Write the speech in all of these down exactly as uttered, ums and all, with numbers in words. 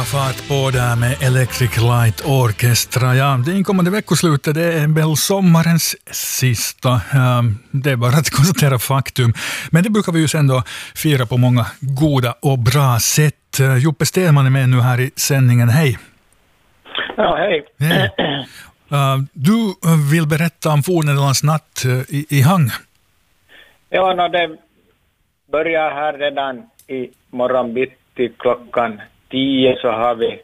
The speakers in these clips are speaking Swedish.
fart på där med Electric Light Orchestra. Ja, det inkommande veckoslutet det är väl sommarens sista. Det är bara att konstatera faktum. Men det brukar vi ju sen då fira på många goda och bra sätt. Joppe Stenman är med nu här i sändningen. Hej! Ja, hej. hej. Du vill berätta om Fornedalens natt i, i Hang. Ja, no, det börjar här redan i morgon bitti klockan tio så har vi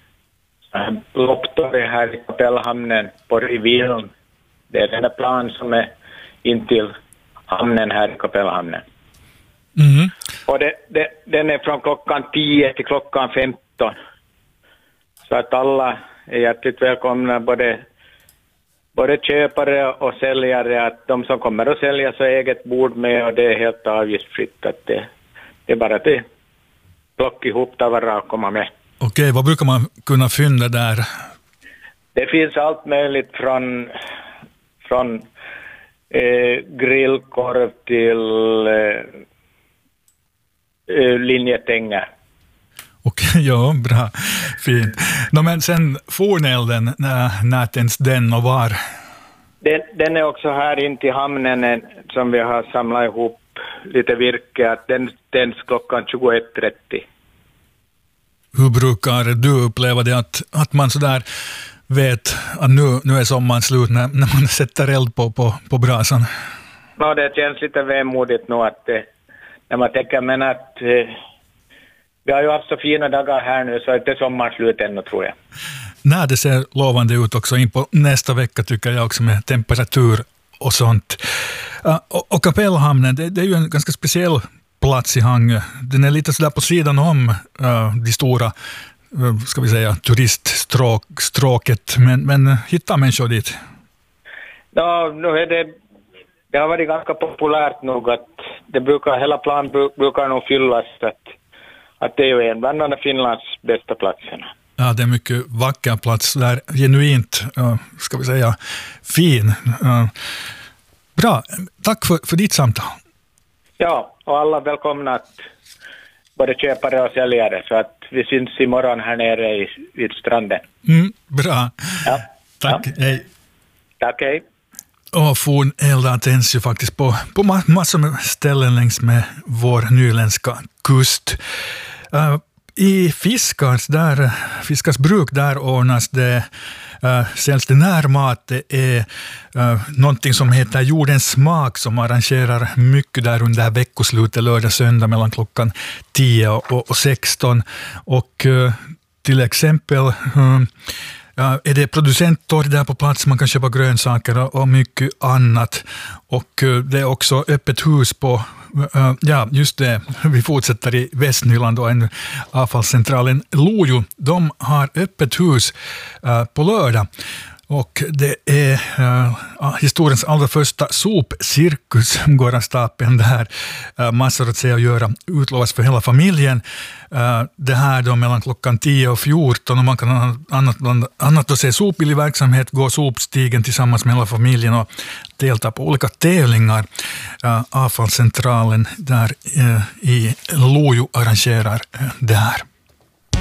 lopptorg här i Kapellhamnen på Riviln. Det är den där plan som är intill hamnen här i Kapellhamnen. Mm. Och det, det, den är från klockan tio till klockan femton. Så att alla är hjärtligt välkomna, både, både köpare och säljare. Att de som kommer att sälja så eget bord med och det är helt avgiftsfritt. Att det, det är bara att plocka ihop tavara och komma med. Okej, vad brukar man kunna fynda där? Det finns allt möjligt från, från eh, grillkorv till eh, eh, linjetänger. Okej, ja, bra. Fint. No, men sen Fornelden, när, när tänds den och var? Den, den är också här in till hamnen som vi har samlat ihop lite virke. Att den tänds klockan tjugoett trettio. Hur brukar du uppleva det att, att man sådär vet att nu, nu är sommaren slut när, när man sätter eld på, på, på brasan? Ja, det känns lite vemodigt nu att det, när man tänker, men att eh, vi har ju haft så fina dagar här nu så är det sommaren slut ännu, tror jag. Nej, det ser lovande ut också in på nästa vecka tycker jag också med temperatur och sånt. Uh, och, och Kapellhamnen, det, det är ju en ganska speciell plats i Hangö. Den är lite sådär på sidan om uh, de stora, uh, ska vi säga, turiststråket, men, men hittar människor dit? Ja, nu är det, det har varit ganska populärt nog att det brukar, hela plan brukar nog fyllas att, att det är ju en bland annat Finlands bästa platserna. Ja, det är mycket vacker plats där, genuint, uh, ska vi säga, fin. Uh, bra, tack för, för ditt samtal. Ja, och alla välkomna att både köpare och säljare så att vi syns imorgon här nere i, vid stranden. Mm, bra. Ja. Tack, ja. hej. Tack, hej. Och forneldar tänds ju faktiskt på, på massor med ställen längs med vår nyländska kust. Uh, I Fiskars, där, Fiskars bruk där ordnas det, uh, säljs det närmat. Det är uh, någonting som heter Jordens smak som arrangerar mycket där under veckoslutet, lördag, söndag mellan klockan tio och, och sexton. Och uh, till exempel uh, Ja, är det producenttorg där på plats, man kan köpa grönsaker och mycket annat. Och det är också öppet hus på, ja just det, vi fortsätter i Västnyland och en avfallscentralen Lojo. De har öppet hus på lördag. Och det är uh, historiens allra första sopcirkus som går av stapeln där. Uh, massor att säga och göra utlovas för hela familjen. Uh, det här då mellan klockan tio och fjorton och man kan annat, annat att se sopbillig verksamhet, gå sopstigen tillsammans med hela familjen och delta på olika tävlingar. Uh, avfallscentralen där uh, i Lojo arrangerar uh, det här.